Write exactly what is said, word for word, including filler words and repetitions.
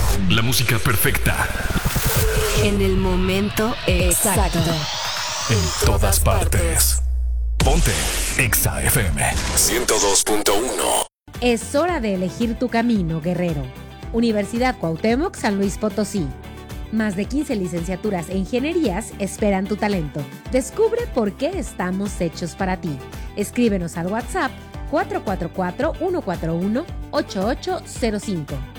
La música perfecta. En el momento exacto. En todas partes. Ponte Exa F M ciento dos punto uno. Es hora de elegir tu camino, guerrero. Universidad Cuauhtémoc, San Luis Potosí. Más de quince licenciaturas e ingenierías esperan tu talento. Descubre por qué estamos hechos para ti. Escríbenos al WhatsApp cuatro cuatro cuatro, uno cuatro uno, ocho ocho cero cinco.